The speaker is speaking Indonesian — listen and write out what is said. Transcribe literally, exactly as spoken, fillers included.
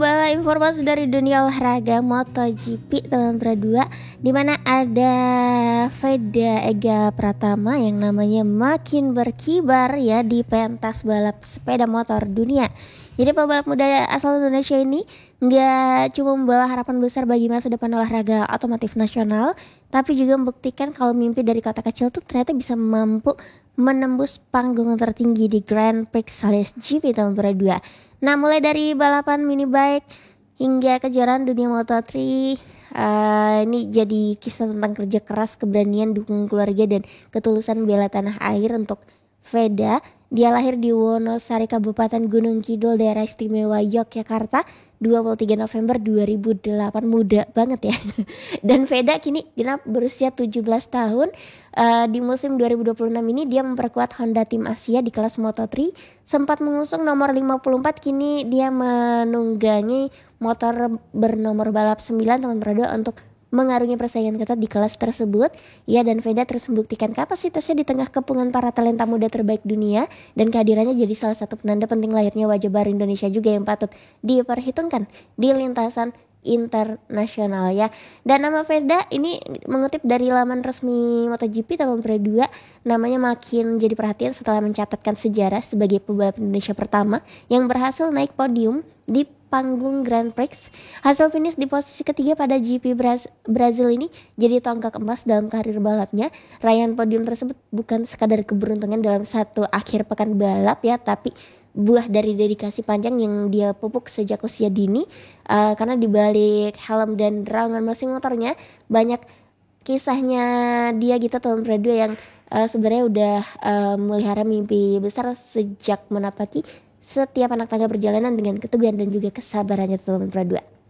Bawa informasi dari dunia olahraga MotoGP teman berdua, di mana ada Veda Ega Pratama yang namanya makin berkibar ya di pentas balap sepeda motor dunia. Jadi pebalap muda asal Indonesia ini nggak cuma membawa harapan besar bagi masa depan olahraga otomotif nasional, tapi juga membuktikan kalau mimpi dari kota kecil tuh ternyata bisa mampu menembus panggung tertinggi di Grand Prix alias G P tahun berdua. Nah, mulai dari balapan mini bike hingga kejuaraan dunia Moto tiga, uh, ini jadi kisah tentang kerja keras, keberanian, dukungan keluarga, dan ketulusan bela tanah air untuk Veda. Dia lahir di Wonosari, Kabupaten Gunung Kidul, Daerah Istimewa Yogyakarta, dua puluh tiga November dua ribu delapan, muda banget ya. Dan Veda kini genap berusia tujuh belas tahun. Uh, di musim dua ribu dua puluh enam ini dia memperkuat Honda Tim Asia di kelas Moto tiga, sempat mengusung nomor lima puluh empat, kini dia menunggangi motor bernomor balap sembilan teman berdua untuk mengarungi persaingan ketat di kelas tersebut. Ya, dan Veda terus membuktikan kapasitasnya di tengah kepungan para talenta muda terbaik dunia, dan kehadirannya jadi salah satu penanda penting lahirnya wajah baru Indonesia juga yang patut diperhitungkan di lintasan internasional ya. Dan nama Veda ini mengutip dari laman resmi MotoGP tahun dua, namanya makin jadi perhatian setelah mencatatkan sejarah sebagai pebalap Indonesia pertama yang berhasil naik podium di panggung Grand Prix. Hasil finish di posisi ketiga pada G P Braz- Brazil ini jadi tonggak emas dalam karir balapnya. Raihan podium tersebut bukan sekadar keberuntungan dalam satu akhir pekan balap ya, tapi buah dari dedikasi panjang yang dia pupuk sejak usia dini. Uh, karena dibalik helm dan raungan mesin motornya banyak kisahnya dia gitu tahun dua yang uh, sebenarnya udah uh, melihara mimpi besar sejak menapaki setiap anak tangga perjalanan dengan keteguhan dan juga kesabarannya tahun dua.